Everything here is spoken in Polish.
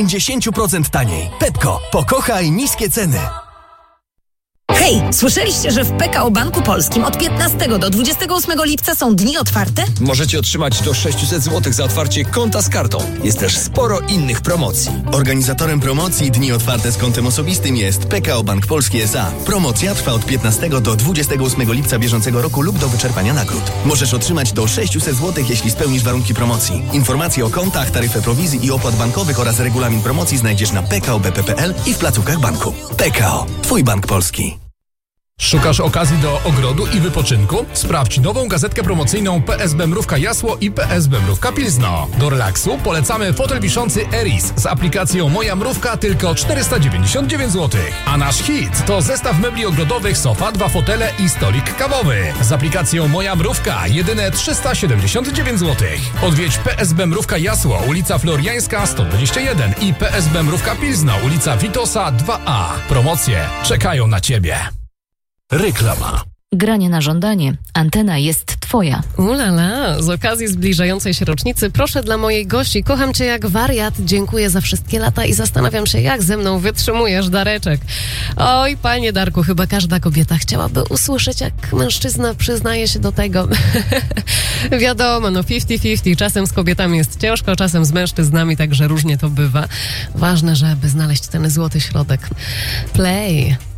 10% taniej. Pepko, pokochaj niskie ceny. Hej, słyszeliście, że w PKO Banku Polskim od 15 do 28 lipca są dni otwarte? Możecie otrzymać do 600 zł za otwarcie konta z kartą. Jest też sporo innych promocji. Organizatorem promocji Dni Otwarte z kontem osobistym jest PKO Bank Polski S.A. Promocja trwa od 15 do 28 lipca bieżącego roku lub do wyczerpania nagród. Możesz otrzymać do 600 zł, jeśli spełnisz warunki promocji. Informacje o kontach, taryfę prowizji i opłat bankowych oraz regulamin promocji znajdziesz na pkobp.pl i w placówkach banku. PKO. Twój bank polski. Szukasz okazji do ogrodu i wypoczynku? Sprawdź nową gazetkę promocyjną PSB Mrówka Jasło i PSB Mrówka Pilzno. Do relaksu polecamy fotel wiszący Eris z aplikacją Moja Mrówka tylko 499 zł. A nasz hit to zestaw mebli ogrodowych, sofa, 2 fotele i stolik kawowy. Z aplikacją Moja Mrówka jedyne 379 zł. Odwiedź PSB Mrówka Jasło, ulica Floriańska 121 i PSB Mrówka Pilzno, ulica Witosa 2A. Promocje czekają na Ciebie. Reklama. Granie na żądanie. Antena jest Twoja. Ulala, z okazji zbliżającej się rocznicy proszę dla mojej gości. Kocham Cię jak wariat, dziękuję za wszystkie lata i zastanawiam się, jak ze mną wytrzymujesz, Dareczek. Oj, panie Darku, chyba każda kobieta chciałaby usłyszeć, jak mężczyzna przyznaje się do tego. Wiadomo, 50-50. Czasem z kobietami jest ciężko, czasem z mężczyznami, także różnie to bywa. Ważne, żeby znaleźć ten złoty środek. Play.